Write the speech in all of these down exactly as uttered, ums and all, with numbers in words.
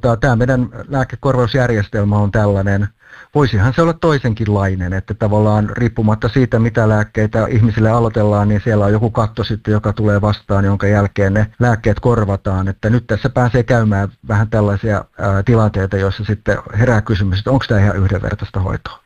tota, tämä meidän lääkekorvausjärjestelmä on tällainen. Voisihan se olla toisenkinlainen, että tavallaan riippumatta siitä, mitä lääkkeitä ihmisille aloitellaan, niin siellä on joku katto sitten, joka tulee vastaan, jonka jälkeen ne lääkkeet korvataan. Että nyt tässä pääsee käymään vähän tällaisia ää, tilanteita, joissa sitten herää kysymys, että onko tämä ihan yhdenvertaista hoitoa.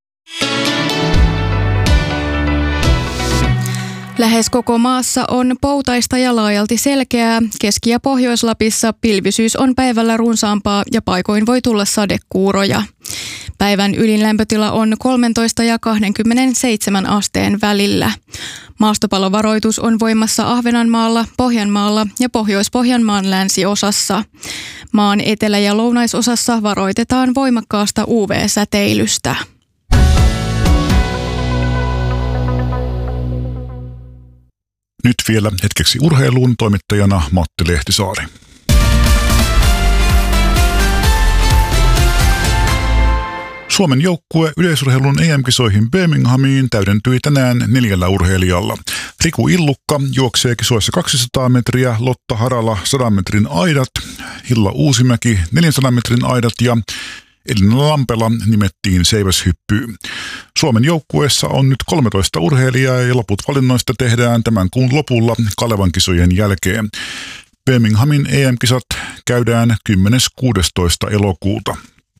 Lähes koko maassa on poutaista ja laajalti selkeää. Keski- ja Pohjois-Lapissa pilvisyys on päivällä runsaampaa ja paikoin voi tulla sadekuuroja. Päivän ylin lämpötila on kolmetoista ja kaksikymmentäseitsemän asteen välillä. Maastopalovaroitus on voimassa Ahvenanmaalla, Pohjanmaalla ja Pohjois-Pohjanmaan länsiosassa. Maan etelä- ja lounaisosassa varoitetaan voimakkaasta U V-säteilystä. Nyt vielä hetkeksi urheiluun, toimittajana Matti Lehtisaari. Suomen joukkue yleisurheilun E M-kisoihin Birminghamiin täydentyi tänään neljällä urheilijalla. Riku Illukka juoksee kisoissa kaksisataa metriä, Lotta Harala sadan metrin aidat, Hilla Uusimäki neljänsadan metrin aidat ja Elina Lampela nimettiin seiväshyppyyn. Suomen joukkueessa on nyt kolmetoista urheilijaa ja loput valinnoista tehdään tämän kuun lopulla Kalevan kisojen jälkeen. Birminghamin E M-kisat käydään kymmenes kuudestoista elokuuta.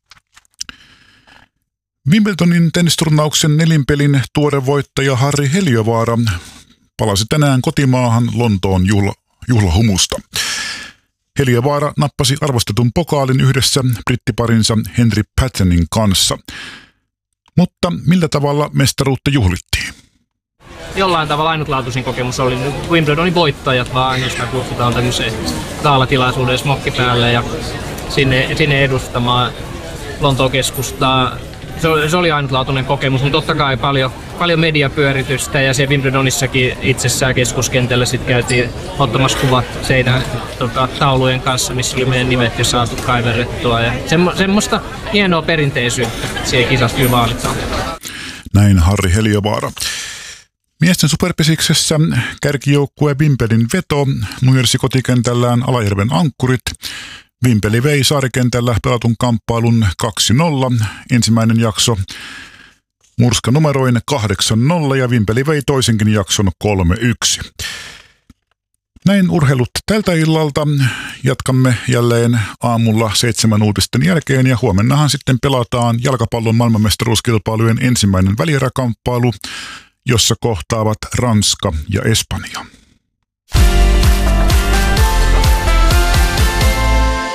Wimbledonin tennisturnauksen nelinpelin tuore voittaja Harri Heliövaara palasi tänään kotimaahan Lontoon juhla, juhlahumusta. Heliövaara nappasi arvostetun pokaalin yhdessä brittiparinsa Henry Pattonin kanssa. Mutta millä tavalla mestaruutta juhlittiin? Jollain tavalla ainutlaatuisin kokemus oli Wimbledonin voittajat, vaan jos me kutsutaan tämmöiseen gaalatilaisuuden smokki päälle ja sinne, sinne edustamaan Lontoon keskustaa. Se oli, se oli ainutlaatuinen kokemus, mutta totta kai paljon, paljon mediapyöritystä ja se Wimbledonissakin itsessään keskuskentällä sitten käytiin ottamassa kuvat seinän tota, taulujen kanssa, missä oli meidän nimet jo saatu kaiverrettua ja semmo, semmoista hienoa perinteisyyttä siihen kisassa kyllä vaalitaan. Näin Harri Heliövaara. Miesten superpesiksessä kärkijoukkue Vimpelin veto nujersi kotikentällään Alajärven Ankkurit. Vimpeli vei saarikentällä pelatun kamppailun kaksi nolla. Ensimmäinen jakso murska numeroin kahdeksan nolla ja Vimpeli vei toisenkin jakson kolme yksi. Näin urheilut tältä illalta. Jatkamme jälleen aamulla seitsemän uutisten jälkeen ja huomennahan sitten pelataan jalkapallon maailmanmestaruuskilpailujen ensimmäinen välieräkamppailu, jossa kohtaavat Ranska ja Espanja.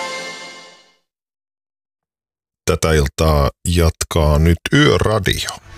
Tätä iltaa jatkaa nyt Yöradio.